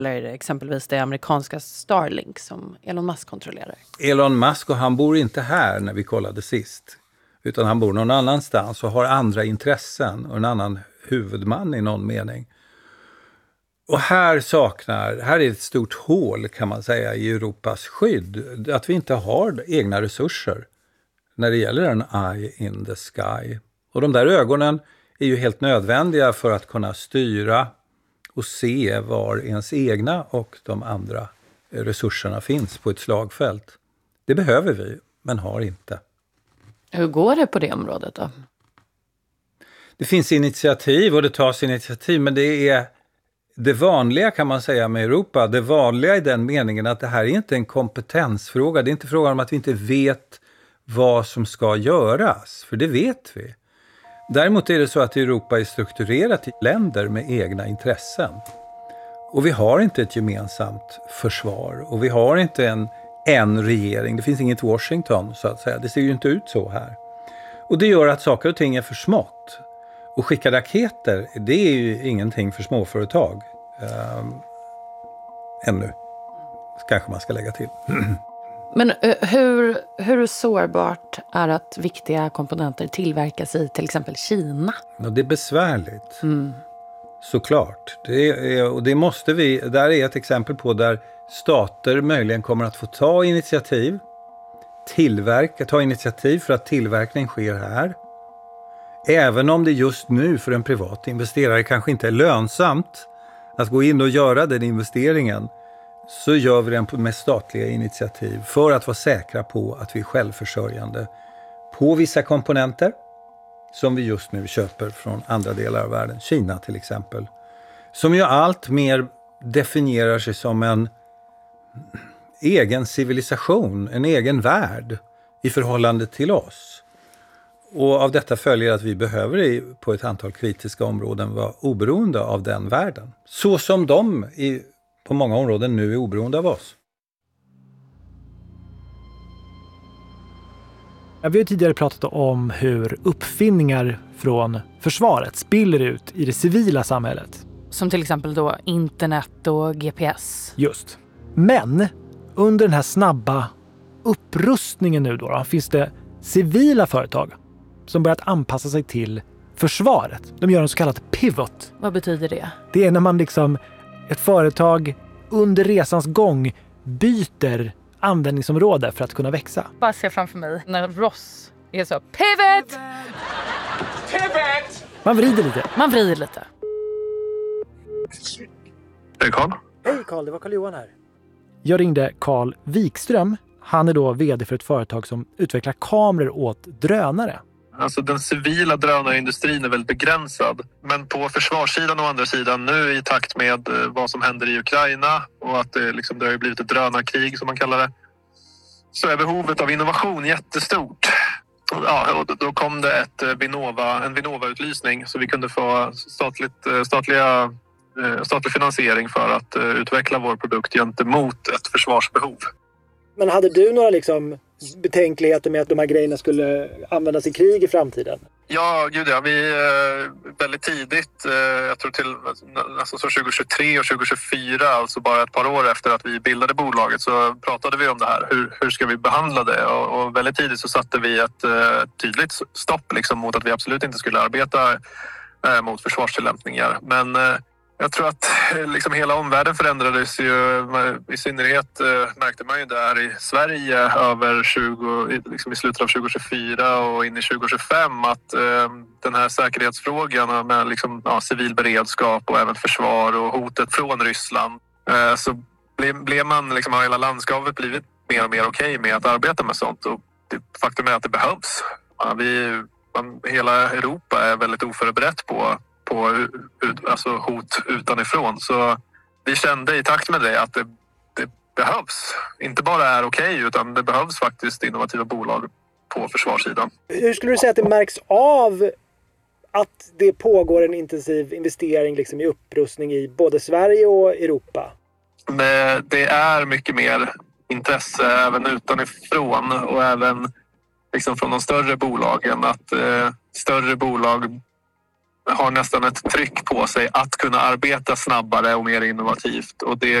Eller exempelvis det amerikanska Starlink som Elon Musk kontrollerar. Elon Musk, och han bor inte här när vi kollade sist. Utan han bor någon annanstans och har andra intressen och en annan huvudman i någon mening. Och här är ett stort hål kan man säga i Europas skydd. Att vi inte har egna resurser när det gäller en eye in the sky. Och de där ögonen är ju helt nödvändiga för att kunna styra och se var ens egna och de andra resurserna finns på ett slagfält. Det behöver vi, men har inte. Hur går det på det området då? Det finns initiativ och det tas initiativ, men det är det vanliga kan man säga med Europa. Det vanliga i den meningen att det här är inte en kompetensfråga. Det är inte frågan om att vi inte vet vad som ska göras, för det vet vi. Däremot är det så att Europa är strukturerat i länder med egna intressen. Och vi har inte ett gemensamt försvar. Och vi har inte en regering. Det finns inget Washington så att säga. Det ser ju inte ut så här. Och det gör att saker och ting är för smått. Och skicka raketer, det är ju ingenting för småföretag. Ännu. Kanske man ska lägga till. Men hur sårbart är att viktiga komponenter tillverkas i till exempel Kina? Ja, det är besvärligt. Såklart. Det måste vi. Där är ett exempel på där stater möjligen kommer att få ta initiativ för att tillverkning sker här. Även om det just nu för en privat investerare kanske inte är lönsamt att gå in och göra den investeringen, så gör vi den med statliga initiativ för att vara säkra på att vi är självförsörjande på vissa komponenter som vi just nu köper från andra delar av världen. Kina till exempel. Som ju allt mer definierar sig som en egen civilisation, en egen värld i förhållande till oss. Och av detta följer att vi behöver på ett antal kritiska områden vara oberoende av den världen. Så som de på många områden nu är oberoende av oss. Vi har tidigare pratat om hur uppfinningar från försvaret spiller ut i det civila samhället. Som till exempel då internet och GPS. Just. Men under den här snabba upprustningen nu då finns det civila företag som börjat anpassa sig till försvaret. De gör en så kallad pivot. Vad betyder det? Det är när man ett företag under resans gång byter användningsområde för att kunna växa. Bara se framför mig när Ross är så pivot! Pivot! Man vrider lite. Hej Carl. Hej Carl, det var Carl-Johan här. Jag ringde Carl Wikström. Han är då vd för ett företag som utvecklar kameror åt drönare. Alltså den civila drönarindustrin är väldigt begränsad. Men på försvarssidan och andra sidan nu i takt med vad som händer i Ukraina och att det har blivit ett drönarkrig som man kallar det, så är behovet av innovation jättestort. Ja, och då kom det en Vinnova-utlysning så vi kunde få statlig finansiering för att utveckla vår produkt gentemot ett försvarsbehov. Men hade du några betänkligheter med att de här grejerna skulle användas i krig i framtiden? Ja, gud ja. Vi väldigt tidigt, jag tror till nästan så 2023 och 2024, alltså bara ett par år efter att vi bildade bolaget, så pratade vi om det här. Hur ska vi behandla det? Och väldigt tidigt så satte vi ett tydligt stopp mot att vi absolut inte skulle arbeta mot försvarstillämpningar. Men jag tror att hela omvärlden förändrades ju. I synnerhet märkte man ju där i Sverige i slutet av 2024 och in i 2025 att den här säkerhetsfrågan med civil beredskap och även försvar och hotet från Ryssland, så blev man har hela landskapet blivit mer och mer okej med att arbeta med sånt. Och faktum är att det behövs. Hela Europa är väldigt oförberett på hot utanifrån. Så vi kände i takt med det att det behövs. Inte bara är okej, utan det behövs faktiskt innovativa bolag på försvarssidan. Hur skulle du säga att det märks av att det pågår en intensiv investering i upprustning i både Sverige och Europa? Det är mycket mer intresse även utanifrån och även från de större bolagen, att större bolag har nästan ett tryck på sig att kunna arbeta snabbare och mer innovativt. Och det